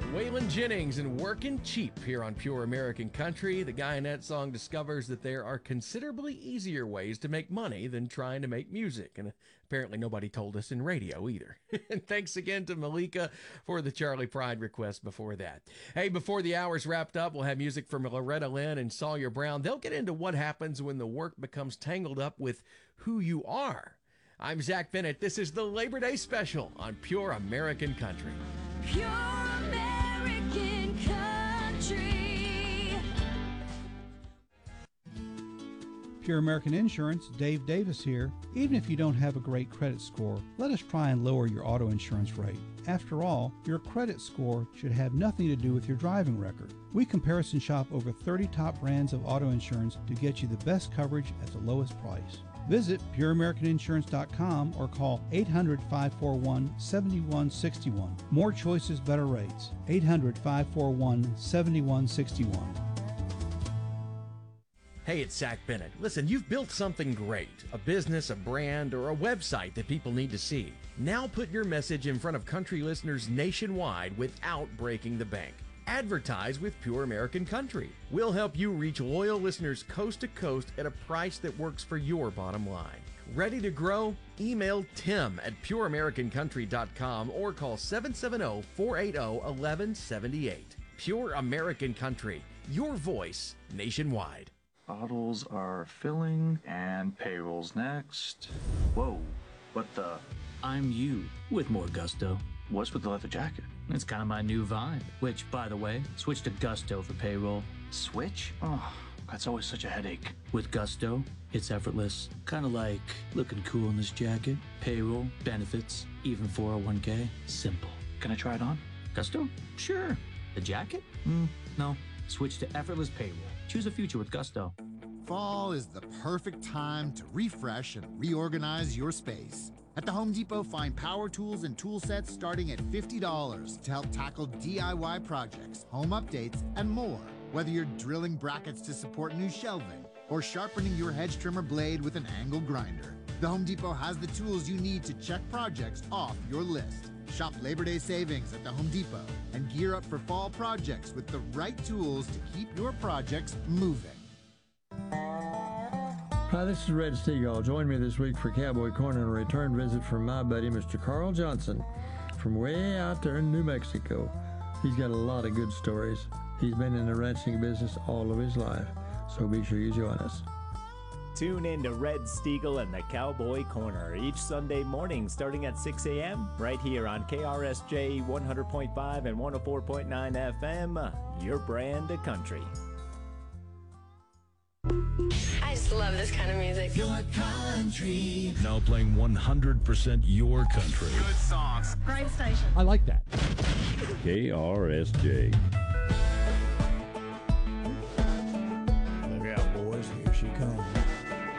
Waylon Jennings and Workin' Cheap here on Pure American Country. The guy in that song discovers that there are considerably easier ways to make money than trying to make music. And apparently nobody told us in radio either. And thanks again to Malika for the Charlie Pride request before that. Hey, before the hour's wrapped up, we'll have music from Loretta Lynn and Sawyer Brown. They'll get into what happens when the work becomes tangled up with who you are. I'm Zach Bennett. This is the Labor Day special on Pure American Country. Pure American Country. Pure American Insurance, Dave Davis here. Even if you don't have a great credit score, let us try and lower your auto insurance rate. After all, your credit score should have nothing to do with your driving record. We comparison shop over 30 top brands of auto insurance to get you the best coverage at the lowest price. Visit pureamericaninsurance.com or call 800-541-7161. More choices, better rates. 800-541-7161. Hey, it's Zach Bennett. Listen, you've built something great, a business, a brand, or a website that people need to see. Now put your message in front of country listeners nationwide without breaking the bank. Advertise with Pure American Country. We'll help you reach loyal listeners coast to coast at a price that works for your bottom line. Ready to grow? Email Tim at pureamericancountry.com or call 770-480-1178. Pure American Country, your voice nationwide. Bottles are filling and payroll's next. Whoa, what the? I'm you with more gusto. What's with the leather jacket? It's kind of my new vibe. Which, by the way, switch to Gusto for payroll. Switch? Oh, that's always such a headache. With Gusto, it's effortless. Kind of like looking cool in this jacket. Payroll, benefits, even 401k. Simple. Can I try it on? Gusto? Sure. The jacket? No. Switch to effortless payroll. Choose a future with Gusto. Fall is the perfect time to refresh and reorganize your space. At the Home Depot, find power tools and tool sets starting at $50 to help tackle DIY projects, home updates, and more. Whether you're drilling brackets to support new shelving or sharpening your hedge trimmer blade with an angle grinder, the Home Depot has the tools you need to check projects off your list. Shop Labor Day savings at the Home Depot and gear up for fall projects with the right tools to keep your projects moving. Hi, this is Red Steagall. Join me this week for Cowboy Corner and a return visit from my buddy, Mr. Carl Johnson, from way out there in New Mexico. He's got a lot of good stories. He's been in the ranching business all of his life, so be sure you join us. Tune in to Red Steagall and the Cowboy Corner each Sunday morning starting at 6 a.m. right here on KRSJ 100.5 and 104.9 FM, your brand of country. I just love this kind of music. Your country. Now playing 100% your country. Good songs. Great station. I like that. KRSJ.